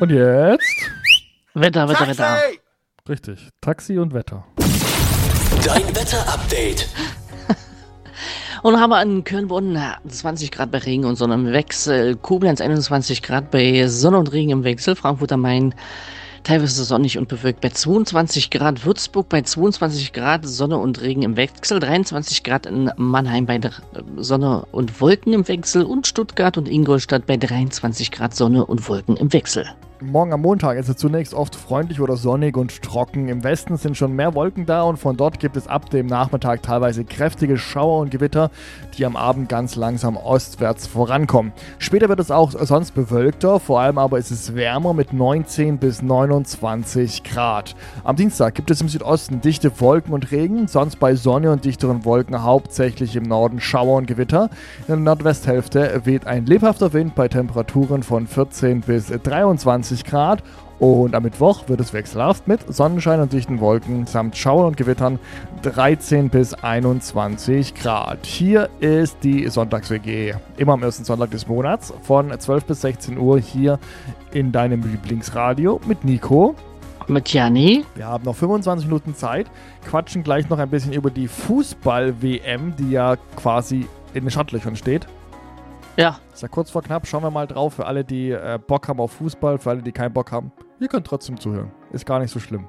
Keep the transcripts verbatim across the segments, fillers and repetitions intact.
Und jetzt? Wetter, Wetter, Taxi! Wetter. Richtig, Taxi und Wetter. Dein Wetter-Update. Und haben wir in Köln-Bonn zwanzig Grad bei Regen und Sonne im Wechsel, Koblenz einundzwanzig Grad bei Sonne und Regen im Wechsel, Frankfurt am Main teilweise sonnig und bewölkt bei zweiundzwanzig Grad, Würzburg bei zweiundzwanzig Grad, Sonne und Regen im Wechsel, dreiundzwanzig Grad in Mannheim bei Sonne und Wolken im Wechsel und Stuttgart und Ingolstadt bei dreiundzwanzig Grad, Sonne und Wolken im Wechsel. Morgen am Montag ist es zunächst oft freundlich oder sonnig und trocken. Im Westen sind schon mehr Wolken da und von dort gibt es ab dem Nachmittag teilweise kräftige Schauer und Gewitter, die am Abend ganz langsam ostwärts vorankommen. Später wird es auch sonst bewölkter, vor allem aber ist es wärmer mit neunzehn bis neunundzwanzig Grad. Am Dienstag gibt es im Südosten dichte Wolken und Regen, sonst bei Sonne und dichteren Wolken hauptsächlich im Norden Schauer und Gewitter. In der Nordwesthälfte weht ein lebhafter Wind bei Temperaturen von vierzehn bis dreiundzwanzig Grad und am Mittwoch wird es wechselhaft mit Sonnenschein und dichten Wolken samt Schauern und Gewittern dreizehn bis einundzwanzig Grad. Hier ist die Sonntags-W G, immer am ersten Sonntag des Monats von zwölf bis sechzehn Uhr hier in deinem Lieblingsradio mit Nico. Mit Janni. Wir haben noch fünfundzwanzig Minuten Zeit, quatschen gleich noch ein bisschen über die Fußball-W M, die ja quasi in den Startlöchern steht. Ja. Ist ja kurz vor knapp, schauen wir mal drauf. Für alle, die äh, Bock haben auf Fußball, für alle, die keinen Bock haben, ihr könnt trotzdem zuhören. Ist gar nicht so schlimm.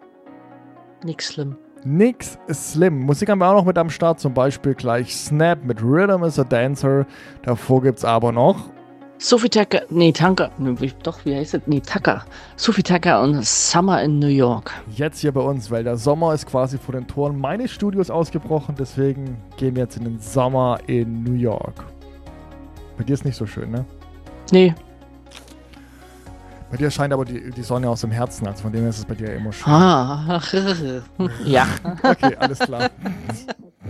Nix schlimm. Nix ist schlimm. Musik haben wir auch noch mit am Start, zum Beispiel gleich Snap mit Rhythm is a Dancer. Davor gibt's aber noch Sophie Tucker, nee, Tanker, nee, doch, wie heißt das? Nee, Tucker. Sophie Tucker und Summer in New York. jetzt hier bei uns, weil der Sommer ist quasi vor den Toren meines Studios ausgebrochen. Deswegen gehen wir jetzt in den Sommer in New York. Bei dir ist nicht so schön, ne? Nee. Bei dir scheint aber die, die Sonne aus dem Herzen, also von dem her ist es bei dir immer schön. Ah, ja. Okay, alles klar.